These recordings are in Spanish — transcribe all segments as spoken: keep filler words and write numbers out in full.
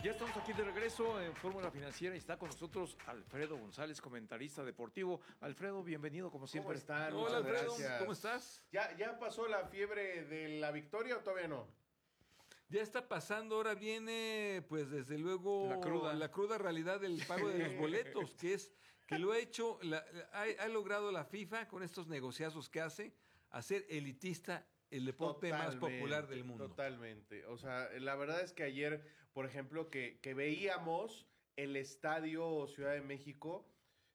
Ya estamos aquí de regreso en Fórmula Financiera y está con nosotros Alfredo González, comentarista deportivo. Alfredo, bienvenido como siempre. ¿Cómo están? Hola, Muchas Alfredo. gracias. ¿Cómo estás? ¿Ya, ¿Ya pasó la fiebre de la victoria o todavía no? Ya está pasando, ahora viene, pues desde luego, La cruda. la cruda realidad del pago de los boletos, que es que lo ha hecho, la, ha, ha logrado la FIFA con estos negociazos que hace, hacer elitista el deporte más popular del mundo. Totalmente. O sea, la verdad es que ayer, por ejemplo, que, que veíamos el estadio Ciudad de México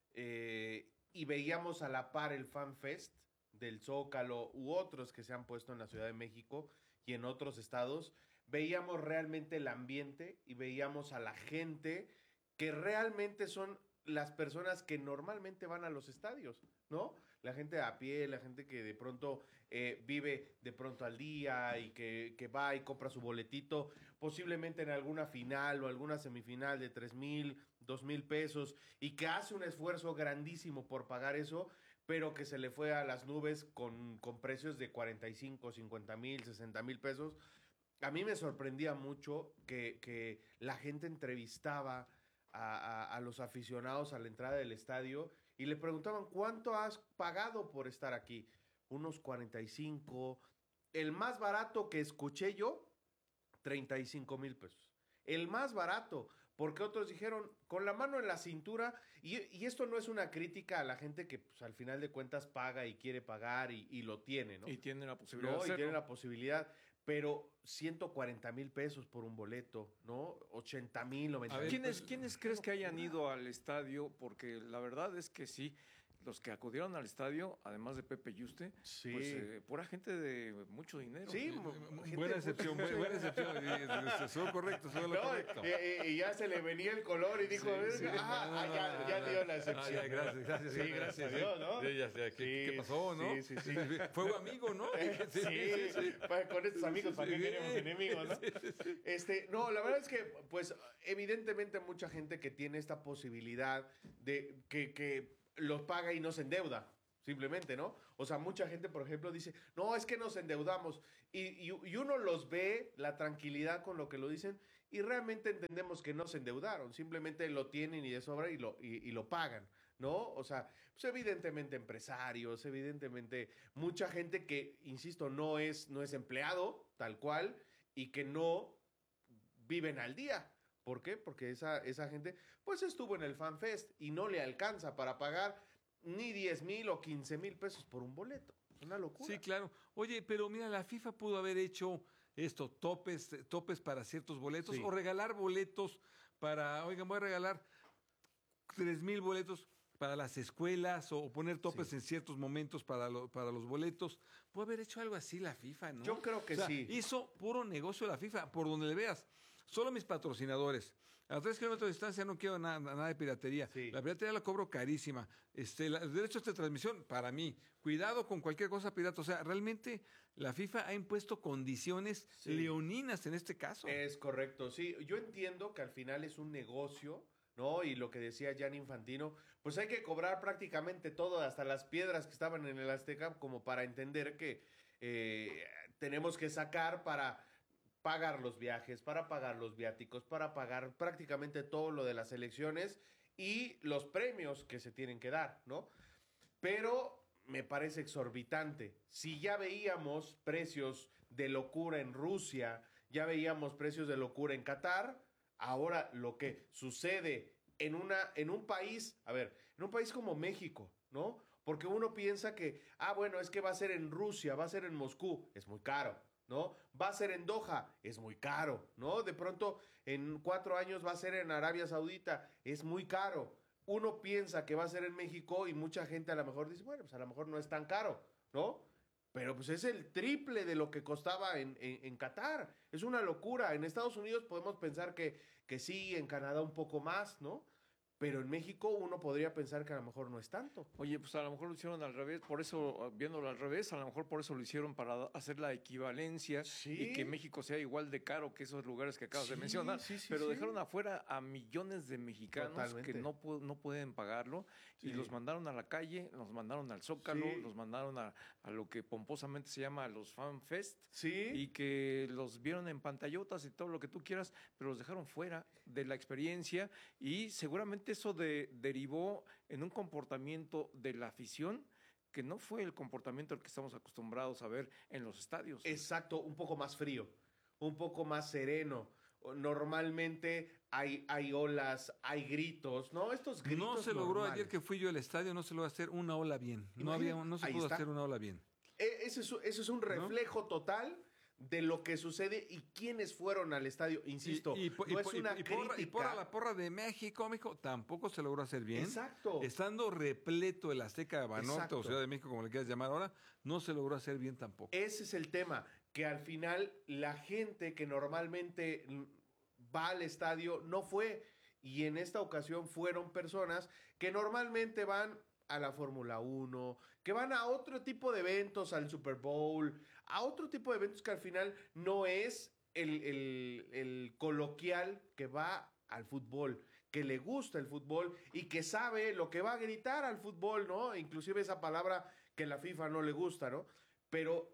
eh, y veíamos a la par el Fan Fest del Zócalo u otros que se han puesto en la Ciudad de México y en otros estados, veíamos realmente el ambiente y veíamos a la gente que realmente son las personas que normalmente van a los estadios, ¿no? La gente a pie, la gente que de pronto eh, vive de pronto al día y que, que va y compra su boletito, posiblemente en alguna final o alguna semifinal de tres mil, dos mil pesos y que hace un esfuerzo grandísimo por pagar eso, pero que se le fue a las nubes con, con precios de cuarenta y cinco, cincuenta mil, sesenta mil pesos. A mí me sorprendía mucho que, que la gente entrevistaba a, a, a los aficionados a la entrada del estadio y le preguntaban, ¿cuánto has pagado por estar aquí? Unos cuarenta y cinco. El más barato que escuché yo, treinta y cinco mil pesos. El más barato, porque otros dijeron, con la mano en la cintura, y, y esto no es una crítica a la gente que pues, al final de cuentas paga y quiere pagar y, y lo tiene, ¿no? Y tiene la posibilidad No, de y hacerlo. tiene la posibilidad, pero ciento cuarenta mil pesos por un boleto, ¿no? ochenta mil, noventa A ver, mil. ¿Quiénes, pesos. ¿Quiénes crees que hayan ido al estadio? Porque la verdad es que sí, los que acudieron al estadio, además de Pepe Yuste, Sí. pues eh, pura gente de mucho dinero. Sí, Eh, mo- gente Buena de excepción, mucho- buena, buena excepción. Eso correcto, eso es lo No, correcto. eh, eh, y ya se le venía el color y dijo, "Verga, Sí, ah, no, no, ah, no, ya, no, ya no, dio la no. excepción. Ah, ya, gracias, gracias. Sí, gracias a sí. Dios, ¿no? Sí, ya sé, ¿qué, Sí, ¿qué pasó, no? sí, sí, sí. Fuego amigo, ¿no? Sí, pa- con estos amigos, ¿para qué Sí. queremos enemigos, no? Este, no, la verdad es que, pues, evidentemente mucha gente que tiene esta posibilidad de que, que los paga y no se endeuda. Simplemente, ¿no? O sea, mucha gente, por ejemplo, dice, no, es que nos endeudamos. Y, y, y uno los ve, la tranquilidad con lo que lo dicen, y realmente entendemos que no se endeudaron. Simplemente lo tienen y de sobra y lo, y, y lo pagan, ¿no? O sea, pues evidentemente empresarios, evidentemente mucha gente que, insisto, no es, no es empleado, tal cual, y que no viven al día. ¿Por qué? Porque esa, esa gente, pues estuvo en el Fan Fest y no le alcanza para pagar ni diez mil o quince mil pesos por un boleto. Es una locura. Sí, claro. Oye, pero mira, la FIFA pudo haber hecho esto, topes, topes para ciertos boletos, Sí. o regalar boletos para, oigan, voy a regalar tres mil boletos para las escuelas, o poner topes Sí. en ciertos momentos para, lo- para los boletos. Pudo haber hecho algo así la FIFA, ¿no? Yo creo que O sea, sí. hizo puro negocio la FIFA, por donde le veas. Solo mis patrocinadores. A tres kilómetros de distancia no quiero nada, nada de piratería. Sí. La piratería la cobro carísima. Este, la- los derechos de transmisión, para mí. Cuidado con cualquier cosa pirata. O sea, realmente la FIFA ha impuesto condiciones Sí. leoninas en este caso. Es correcto, sí. Yo entiendo que al final es un negocio, ¿no? Y lo que decía Gianni Infantino, pues hay que cobrar prácticamente todo, hasta las piedras que estaban en el Azteca, como para entender que eh, tenemos que sacar para pagar los viajes, para pagar los viáticos, para pagar prácticamente todo lo de las elecciones y los premios que se tienen que dar, ¿no? Pero me parece exorbitante. Si ya veíamos precios de locura en Rusia, ya veíamos precios de locura en Qatar, ahora lo que sucede en, una, en un país, a ver, en un país como México, ¿no? Porque uno piensa que, ah, bueno, es que va a ser en Rusia, va a ser en Moscú, es muy caro, ¿no? Va a ser en Doha, es muy caro, ¿no? De pronto, en cuatro años va a ser en Arabia Saudita, es muy caro. Uno piensa que va a ser en México y mucha gente a lo mejor dice, bueno, pues a lo mejor no es tan caro, ¿no? Pero pues es el triple de lo que costaba en, en, en Qatar. Es una locura. En Estados Unidos podemos pensar que, que sí, en Canadá un poco más, ¿no? pero en México uno podría pensar que a lo mejor no es tanto. Oye, pues a lo mejor lo hicieron al revés, por eso, viéndolo al revés, a lo mejor por eso lo hicieron para hacer la equivalencia Sí. y que México sea igual de caro que esos lugares que acabas de Sí, mencionar, sí, sí, pero sí. dejaron afuera a millones de mexicanos Totalmente. que no, pu- no pueden pagarlo y Sí. los mandaron a la calle, los mandaron al Zócalo, Sí. los mandaron a, a lo que pomposamente se llama los Fan Fest. Sí. Y que los vieron en pantallotas y todo lo que tú quieras, pero los dejaron fuera de la experiencia y seguramente eso de, derivó en un comportamiento de la afición que no fue el comportamiento al que estamos acostumbrados a ver en los estadios. Exacto, un poco más frío, un poco más sereno. Normalmente hay, hay olas, hay gritos, ¿no? Estos gritos No se logró normales. ayer que fui yo al estadio, no se logró hacer una ola bien. No, Imagínate, había, no se ahí pudo está. hacer una ola bien. E- Ese es, ese es un reflejo total de lo que sucede y quiénes fueron al estadio. Insisto, y, y, po- no y es po- y- una y porra, y crítica. porra, la porra de México, México, tampoco se logró hacer bien. Exacto. Estando repleto el Azteca de Banorte Exacto. o Ciudad de México, como le quieras llamar ahora, no se logró hacer bien tampoco. Ese es el tema, que al final la gente que normalmente mm, va al estadio no fue. Y en esta ocasión fueron personas que normalmente van a la Fórmula uno, que van a otro tipo de eventos, al Super Bowl, a otro tipo de eventos que al final no es el, el- el coloquial que va al fútbol, que le gusta el fútbol y que sabe lo que va a gritar al fútbol, ¿no? Inclusive esa palabra que la FIFA no le gusta, ¿no? Pero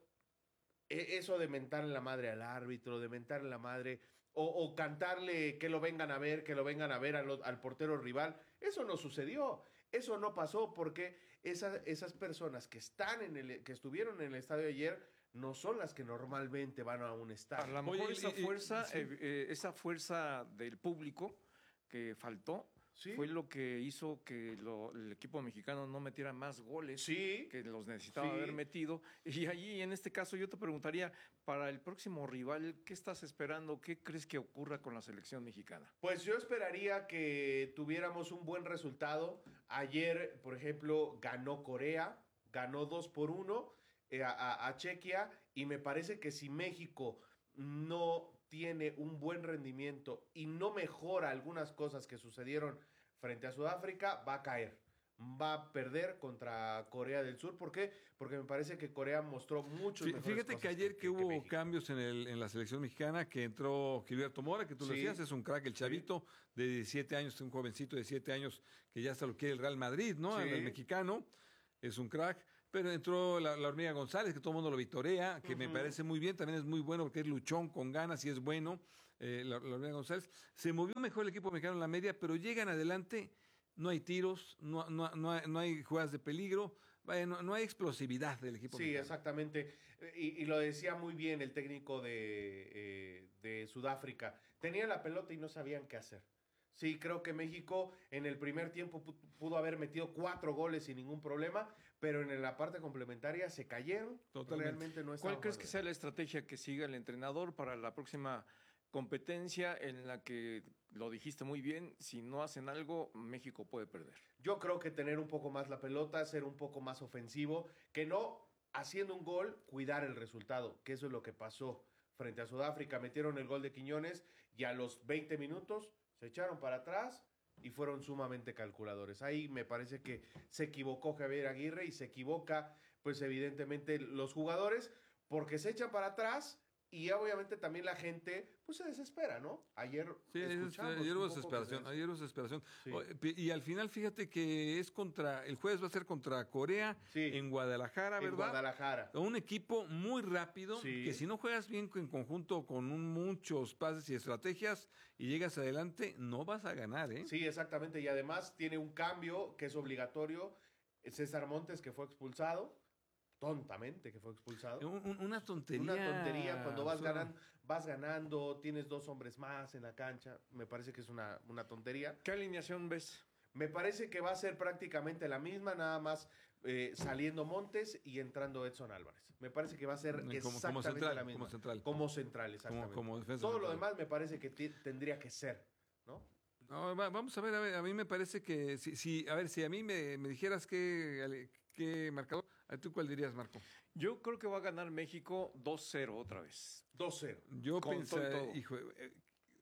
e- eso de mentarle la madre al árbitro, de mentarle la madre, o, o cantarle que lo vengan a ver, que lo vengan a ver a lo- al portero rival, eso no sucedió. Eso no pasó porque esa- esas personas que están en el, que estuvieron en el estadio ayer no son las que normalmente van a un A estadio. lo mejor Oye, esa y- y- fuerza, sí. eh, eh, esa fuerza del público que faltó Sí. fue lo que hizo que lo- el equipo mexicano no metiera más goles Sí, que los necesitaba Sí. haber metido. Y allí, en este caso, yo te preguntaría, para el próximo rival, ¿qué estás esperando? ¿Qué crees que ocurra con la selección mexicana? pues yo esperaría que tuviéramos un buen resultado. Ayer, por ejemplo, ganó Corea, ganó dos por uno eh, a, a- a Chequia, y me parece que si México no tiene un buen rendimiento y no mejora algunas cosas que sucedieron frente a Sudáfrica, va a caer. Va a perder contra Corea del Sur. ¿Por qué? Porque me parece que Corea mostró muchos Fí- mejores Fíjate que cosas ayer que, hubo México. cambios en, el, en la selección mexicana, que entró Gilberto Mora, que tú lo Sí. decías, es un crack, el chavito de diecisiete años, un jovencito de diecisiete años que ya hasta lo quiere el Real Madrid, ¿no? Sí. El, el mexicano, es un crack. Pero entró la, la hormiga González, que todo el mundo lo vitorea, que me Ujú. parece muy bien, también es muy bueno porque es luchón, con ganas y es bueno, eh, la, la hormiga González. Se movió mejor el equipo mexicano en la media, pero llegan adelante, no hay tiros, no, no, no, hay, no hay jugadas de peligro, vaya, no, no hay explosividad del equipo Sí, mexicano. exactamente. Y, y lo decía muy bien el técnico de, eh, de Sudáfrica. Tenían la pelota y no sabían qué hacer. Sí, creo que México en el primer tiempo pu- pudo haber metido cuatro goles sin ningún problema, pero en la parte complementaria se cayeron. Totalmente. Realmente no ¿Cuál estaban crees que jugando sea la estrategia que siga el entrenador para la próxima competencia en la que, lo dijiste muy bien, si no hacen algo, México puede perder? Yo creo que tener un poco más la pelota, ser un poco más ofensivo, que no haciendo un gol, cuidar el resultado, que eso es lo que pasó frente a Sudáfrica. Metieron el gol de Quiñones y a los veinte minutos se echaron para atrás y fueron sumamente calculadores. Ahí me parece que se equivocó Javier Aguirre y se equivoca, pues evidentemente los jugadores, porque se echan para atrás. Y obviamente también la gente, pues se desespera, ¿no? Ayer Sí, ayer, escuchamos ayer un hubo poco que desesperación, se- ayer hubo desesperación. Sí. O- pi- Y al final, fíjate que es contra, el jueves va a ser contra Corea, Sí. en Guadalajara, en ¿verdad? Guadalajara. Un equipo muy rápido, Sí. que si no juegas bien en conjunto con un- muchos pases y estrategias y llegas adelante, no vas a ganar, ¿eh? Sí, exactamente. Y además tiene un cambio que es obligatorio. César Montes, que fue expulsado, tontamente que fue expulsado. Un- un- una tontería. Una tontería cuando vas o sea, ganando, vas ganando, tienes dos hombres más en la cancha. Me parece que es una, una tontería. ¿Qué alineación ves? Me parece que va a ser prácticamente la misma, nada más eh, saliendo Montes y entrando Edson Álvarez. Me parece que va a ser Como- como exactamente central, la misma. como central. Como central, exactamente. como defensa Todo lo central. demás me parece que ti- tendría que ser, ¿no? No, va- vamos a ver, a ver, a mí me parece que si, si a ver, si a mí me, me dijeras qué, qué marcador, ¿a tú cuál dirías, Marco? Yo creo que va a ganar México dos cero otra vez. dos cero. Yo Con todo y pensé, todo. hijo, eh,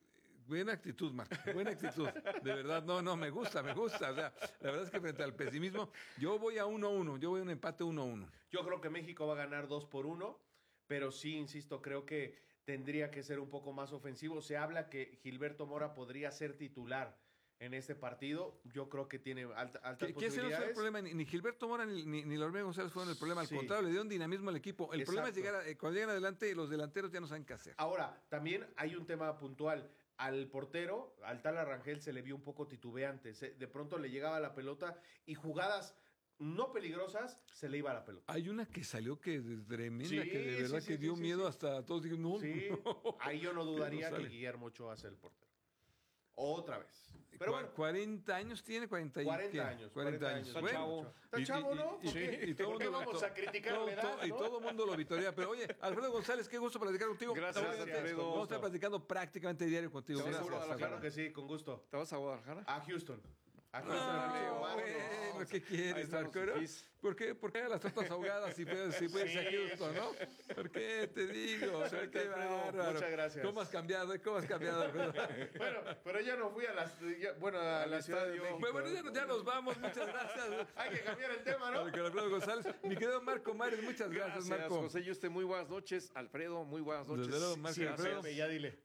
Buena actitud, Marco, buena actitud. De verdad, no, no, me gusta, me gusta. O sea, la verdad es que frente al pesimismo, yo voy a uno uno, yo voy a un empate uno uno. Yo creo que México va a ganar dos por uno, pero sí, insisto, creo que tendría que ser un poco más ofensivo. Se habla que Gilberto Mora podría ser titular en este partido. Yo creo que tiene alta, altas Que, que ese no posibilidades. fue el problema, ni, ni Gilberto Mora ni, ni, ni Lorena González fueron el problema, al Sí. contrario, le dieron dinamismo al equipo. El Exacto. problema es llegar a, eh, cuando llegan adelante, los delanteros ya no saben qué hacer. Ahora, también hay un tema puntual. Al portero, al tal Arrangel, se le vio un poco titubeante. Se- de pronto le llegaba la pelota y jugadas no peligrosas, se le iba la pelota. Hay una que salió que es tremenda, Sí, que de verdad sí, que sí, dio sí, miedo sí. hasta todos dijeron, no, Sí, no. ahí yo no dudaría no que sale. Guillermo Ochoa sea el portero. Otra vez. Pero Cua- bueno, cuarenta años tiene, cuarenta, y cuarenta qué? años, cuarenta años. Está Bueno, chavo. Está y- chavo, y- ¿no? y- ¿Por qué? y todo ¿Por qué mundo- vamos to- a criticar todo- la edad, todo- Y no? todo el mundo lo vitorea. Pero oye, Alfredo González, qué gusto platicar contigo. Gracias, Ahora, Alfredo. Vamos a estar platicando prácticamente diario contigo. Sí, Gracias, seguro, Alfredo. claro que sí, con gusto. ¿Te vas a Guadalajara? A Houston. A Houston. Ah, amigo, vámonos. bueno, ¿qué Ahí quieres, estamos, Marco? Fis. ¿Por qué? ¿Por qué a las tortas ahogadas si puedes, si puedes ir a Sí, Houston, sí. no? ¿Por qué? Te digo. Suerte, Qué Alfredo. bárbaro. Muchas gracias. ¿Cómo has cambiado? eh? ¿Cómo has cambiado, Alfredo? Bueno, pero ya no fui a las, ya- bueno, a Al la Ciudad de estadio. México. Bueno, ya, ya nos vamos. Muchas gracias. Hay que cambiar el tema, ¿no? Con Alfredo González. Mi querido Marco Mares, muchas gracias, Gracias, Marco. José Yuste, muy buenas noches. Alfredo, muy buenas noches. Desde luego, Marco Sí, Alfredo. Pepe, ya dile.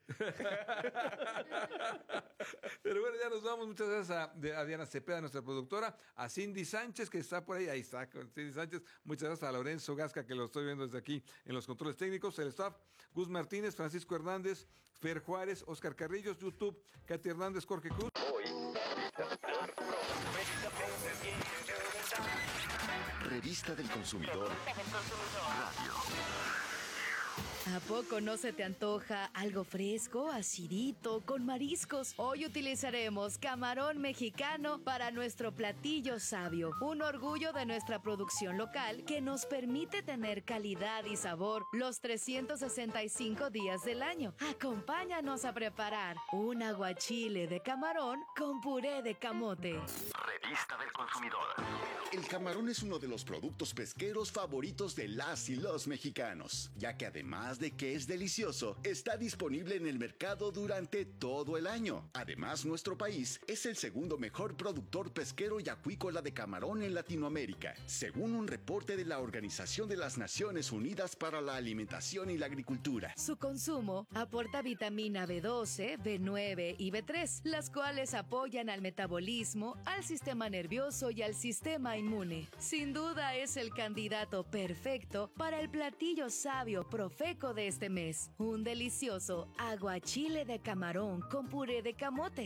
Pero bueno, ya nos vamos. Muchas gracias a, de- a Diana Cepeda, nuestra productora, a Cindy Sánchez, que está por ahí. Ahí está, con Cindy Sánchez. Muchas gracias a Lorenzo Gasca, que lo estoy viendo desde aquí en los controles técnicos. El staff, Gus Martínez, Francisco Hernández, Fer Juárez, Oscar Carrillos, YouTube, Katy Hernández, Jorge Cruz. Revista del Consumidor Radio. ¿A poco no se te antoja algo fresco, acidito, con mariscos? Hoy utilizaremos camarón mexicano para nuestro platillo sabio, un orgullo de nuestra producción local que nos permite tener calidad y sabor los trescientos sesenta y cinco días del año. Acompáñanos a preparar un aguachile de camarón con puré de camote. Revista del Consumidor. El camarón es uno de los productos pesqueros favoritos de las y los mexicanos, ya que además de que es delicioso, está disponible en el mercado durante todo el año. Además, nuestro país es el segundo mejor productor pesquero y acuícola de camarón en Latinoamérica, según un reporte de la Organización de las Naciones Unidas para la Alimentación y la Agricultura. Su consumo aporta vitamina B doce, B nueve y B tres, las cuales apoyan al metabolismo, al sistema nervioso y al sistema inmune. Sin duda es el candidato perfecto para el platillo sabio Profeco de este mes, un delicioso aguachile de camarón con puré de camote.